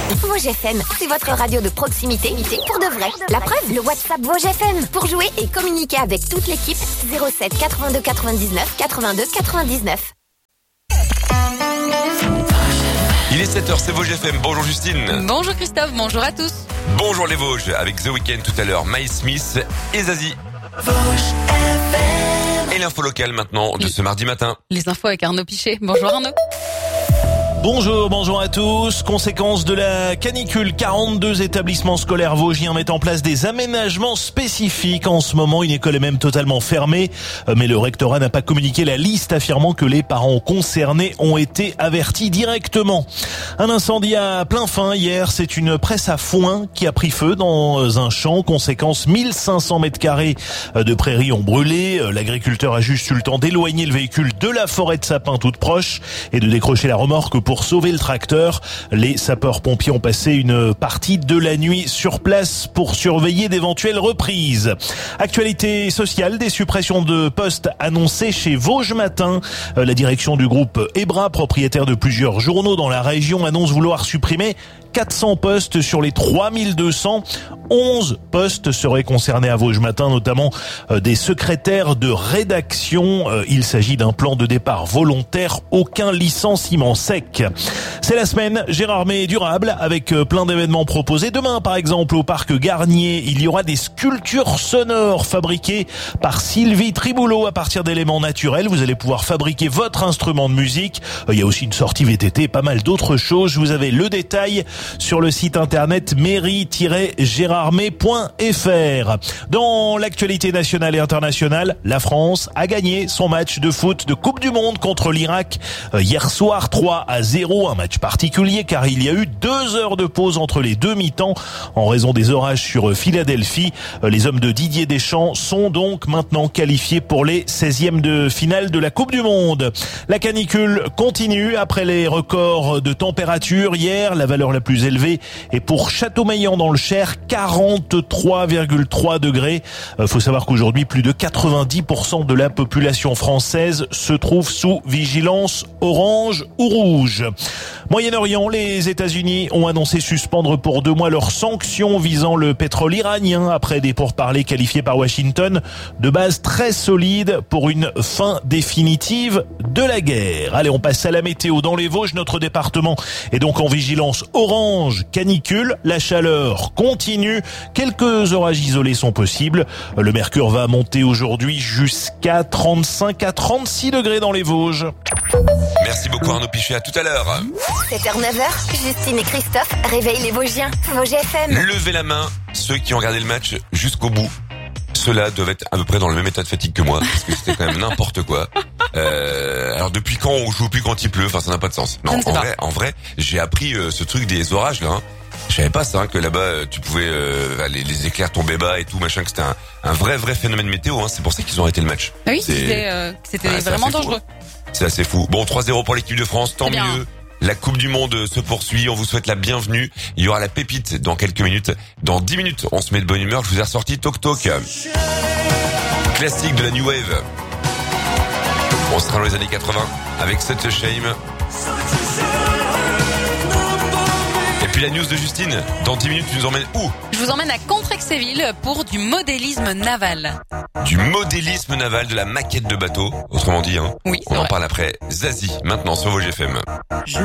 Vosges FM, c'est votre radio de proximité pour de vrai. La preuve, le WhatsApp Vosges FM. Pour jouer et communiquer avec toute l'équipe, 07 82 99 82 99. Il est 7h, c'est Vosges FM. Bonjour Justine. Bonjour Christophe, bonjour à tous. Bonjour les Vosges, avec The Weeknd tout à l'heure, Miles Smith et Zazie. Et l'info locale maintenant de ce mardi matin. Les infos avec Arnaud Pichet. Bonjour Arnaud. Bonjour à tous. Conséquence de la canicule, 42 établissements scolaires vosgiens mettent en place des aménagements spécifiques. En ce moment, une école est même totalement fermée. Mais le rectorat n'a pas communiqué la liste, affirmant que les parents concernés ont été avertis directement. Un incendie à plein fin hier. C'est une presse à foin qui a pris feu dans un champ. Conséquence, 1500 mètres carrés de prairies ont brûlé. L'agriculteur a juste eu le temps d'éloigner le véhicule de la forêt de sapins toute proche et de décrocher la remorque pour sauver le tracteur. Les sapeurs-pompiers ont passé une partie de la nuit sur place pour surveiller d'éventuelles reprises. Actualité sociale, des suppressions de postes annoncées chez Vosges Matin. La direction du groupe Ebra, propriétaire de plusieurs journaux dans la région, annonce vouloir supprimer 400 postes sur les 3200. 11 postes seraient concernés à Vosges Matin, notamment des secrétaires de rédaction. Il s'agit d'un plan de départ volontaire, aucun licenciement sec. C'est la semaine Gérardmer durable avec plein d'événements proposés. Demain, par exemple, au parc Garnier, il y aura des sculptures sonores fabriquées par Sylvie Triboulot à partir d'éléments naturels. Vous allez pouvoir fabriquer votre instrument de musique. Il y a aussi une sortie VTT, pas mal d'autres choses. Vous avez le détail sur le site internet mairie-gérardmer.fr. Dans l'actualité nationale et internationale, la France a gagné son match de foot de Coupe du Monde contre l'Irak hier soir, 3-0. Un match particulier car il y a eu 2 heures de pause entre les deux mi-temps en raison des orages sur Philadelphie. Les hommes de Didier Deschamps sont donc maintenant qualifiés pour les 16e de finale de la Coupe du Monde. La canicule continue après les records de température hier. La valeur la plus élevée est pour Châteaumeillan dans le Cher, 43,3 degrés. Faut savoir qu'aujourd'hui, plus de 90% de la population française se trouve sous vigilance orange ou rouge. Moyen-Orient, les États-Unis ont annoncé suspendre pour 2 mois leurs sanctions visant le pétrole iranien après des pourparlers qualifiés par Washington de base très solide pour une fin définitive de la guerre. Allez, on passe à la météo. Dans les Vosges, notre département est donc en vigilance orange canicule. La chaleur continue. Quelques orages isolés sont possibles. Le mercure va monter aujourd'hui jusqu'à 35 à 36 degrés dans les Vosges. Merci beaucoup Arnaud Pichet, à tout à l'heure. 7h, 9h, Justine et Christophe réveillent les Vosgiens. Vosges FM. Levez la main, ceux qui ont regardé le match jusqu'au bout. Ceux-là doivent être à peu près dans le même état de fatigue que moi, parce que c'était quand même n'importe quoi. Alors depuis quand on joue plus quand il pleut? Enfin, ça n'a pas de sens. Non, en vrai, j'ai appris ce truc des orages là. Je savais pas ça, que là-bas tu pouvais les éclairs tomber bas et tout machin, que c'était un vrai phénomène météo. C'est pour ça qu'ils ont arrêté le match. Oui, c'était vraiment dangereux. C'est assez fou. Bon, 3-0 pour l'équipe de France, tant mieux. La Coupe du Monde se poursuit, on vous souhaite la bienvenue. Il y aura la pépite dans quelques minutes. Dans 10 minutes, on se met de bonne humeur. Je vous ai ressorti Tok Tok. Classique de la New Wave. On sera dans les années 80 avec Such a Shame. Et puis la news de Justine. Dans 10 minutes, tu nous emmènes où? Je vous emmène à Contrexéville pour du modélisme naval. Du modélisme naval, de la maquette de bateau. Autrement dit, Oui, on en parle après. Zazie, maintenant sur Vosges FM.